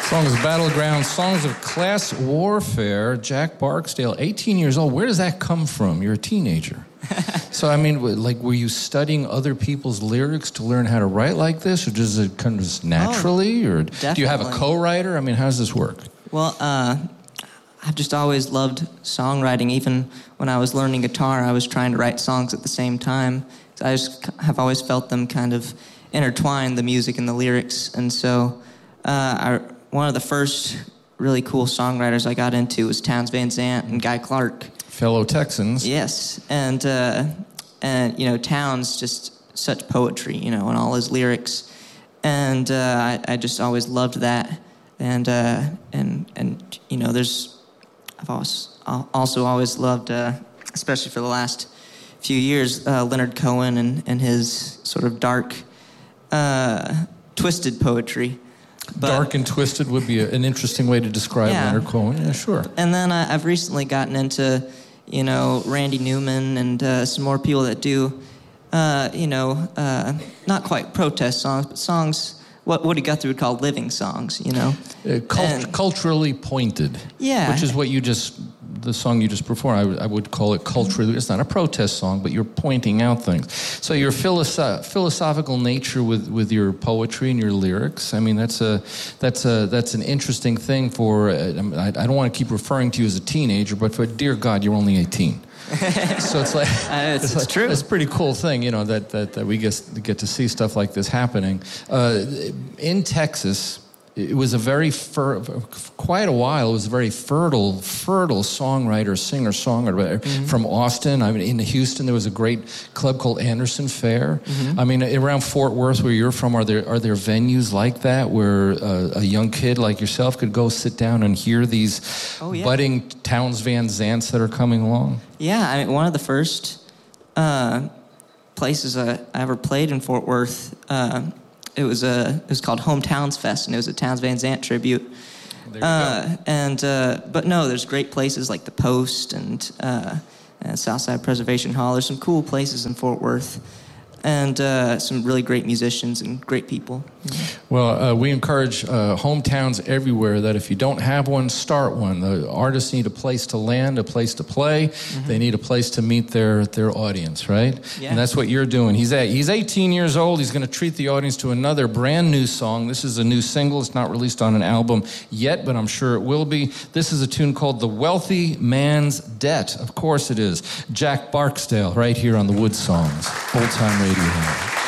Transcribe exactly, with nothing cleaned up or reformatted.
Songs of Battleground, Songs of Class Warfare. Jack Barksdale, eighteen years old. Where does that come from? You're a teenager. So, I mean, like, were you studying other people's lyrics to learn how to write like this? Or does it come just naturally? Oh, or definitely. Do you have a co-writer? I mean, how does this work? Well, uh, I've just always loved songwriting. Even when I was learning guitar, I was trying to write songs at the same time. I just have always felt them kind of intertwine, the music and the lyrics. And so uh, I, one of the first really cool songwriters I got into was Townes Van Zandt and Guy Clark. Fellow Texans. Yes, and, uh, and you know, Townes, just such poetry, you know, and all his lyrics. And uh, I, I just always loved that. And, uh, and, and you know, there's, I've always, also always loved, uh, especially for the last few years, uh, Leonard Cohen and, and his sort of dark, uh, twisted poetry. But, dark and twisted would be a, an interesting way to describe yeah. Leonard Cohen. Yeah, sure. And then I, I've recently gotten into, you know, Randy Newman and uh, some more people that do, uh, you know, uh, not quite protest songs, but songs, what Woody Guthrie would call living songs, you know. Uh, cult- and, culturally pointed. Yeah. Which is what you just, the song you just performed, I, w- I would call it culturally, it's not a protest song, but you're pointing out things. So your philosoph- philosophical nature with, with your poetry and your lyrics, I mean, that's a that's a that's an interesting thing for, uh, I, I don't want to keep referring to you as a teenager, but for dear God, you're only eighteen. So it's like uh, it's, it's, it's like, true. It's a pretty cool thing, you know, that that, that we get get to see stuff like this happening uh, in Texas. It was a very fer- quite a while. It was a very fertile, fertile songwriter, singer, songwriter mm-hmm. from Austin. I mean, in Houston, there was a great club called Anderson Fair. Mm-hmm. I mean, around Fort Worth, where you're from, are there are there venues like that where uh, a young kid like yourself could go sit down and hear these oh, yeah. budding Townes Van Zandts that are coming along? Yeah, I mean, one of the first uh, places I ever played in Fort Worth. Uh, It was a. It was called Hometowns Fest, and it was a Townes Van Zandt tribute. There you uh, go. And uh, but no, there's great places like the Post and, uh, and Southside Preservation Hall. There's some cool places in Fort Worth, and uh, some really great musicians and great people. Well, uh, we encourage uh, hometowns everywhere that if you don't have one, start one. The artists need a place to land, a place to play. Mm-hmm. They need a place to meet their their audience, right? Yeah. And that's what you're doing. He's a, he's eighteen years old. He's going to treat the audience to another brand new song. This is a new single. It's not released on an album yet, but I'm sure it will be. This is a tune called "The Wealthy Man's Debt." Of course it is. Jack Barksdale, right here on the Wood Songs, Old Time Radio.